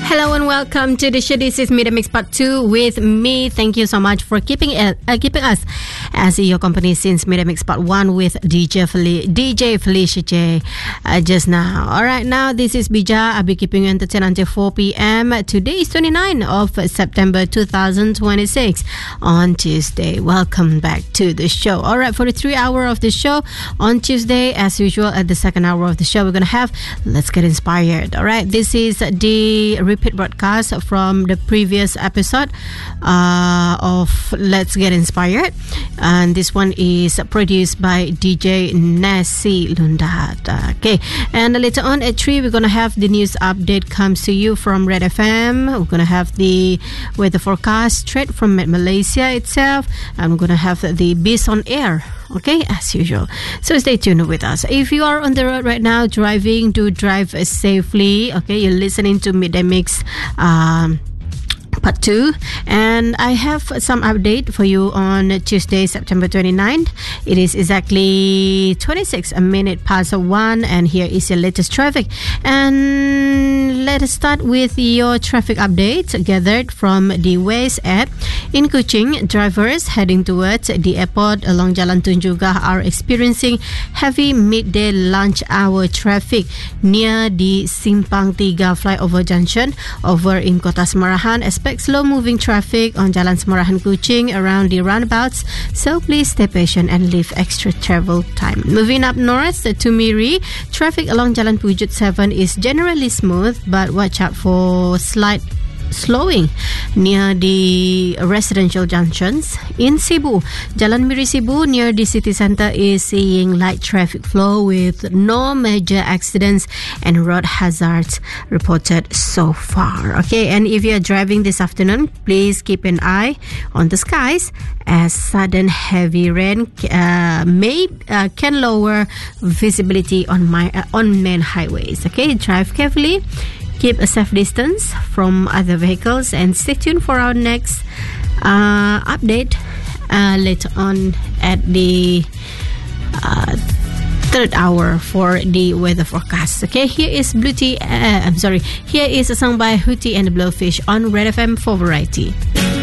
Hello and welcome to the show. This is Media Mix Part 2 with me. Thank you so much for keeping us as your company since Media Mix Part 1 with DJ Felicia J just now. Alright, now this is Bija. I'll be keeping you entertained until 4 p.m. Today is 29th of September 2026 on Tuesday. Welcome back to the show. Alright, for the 3 hour of the show on Tuesday, as usual, at the second hour of the show, we're going to have Let's Get Inspired. Alright, this is the repeat broadcast from the previous episode of Let's Get Inspired, and this one is produced by DJ Nasi Lundat. Okay, and later on at 3 we're gonna have the news update comes to you from Red FM. We're gonna have the weather forecast straight from Malaysia itself, and we're gonna have the Biz on Air. Okay, as usual. So stay tuned with us. If you are on the road right now driving, do drive safely. Okay, you're listening to Midday Mix Part 2, and I have some update for you on Tuesday, September 29th. It is exactly 26 minutes past 1, and here is your latest traffic. And let us start with your traffic updates gathered from the Waze app. In Kuching, drivers heading towards the airport along Jalan Tun Juga are experiencing heavy midday lunch hour traffic near the Simpang Tiga flyover junction over in Kota Semarahan. Expect slow-moving traffic on Jalan Semarahan Kuching around the roundabouts, so please stay patient and leave extra travel time. Moving up north to Miri, traffic along Jalan Pujut 7 is generally smooth, but watch out for slight slowing near the residential junctions. In Cebu, Jalan Miri Cebu near the city center is seeing light traffic flow with no major accidents and road hazards reported so far. Okay, and if you are driving this afternoon, please keep an eye on the skies as sudden heavy rain can lower visibility on main highways. Okay, drive carefully. Keep a safe distance from other vehicles and stay tuned for our next update later on at the third hour for the weather forecast. Okay, here is Here is a song by Hootie and the Blowfish on Red FM for Variety.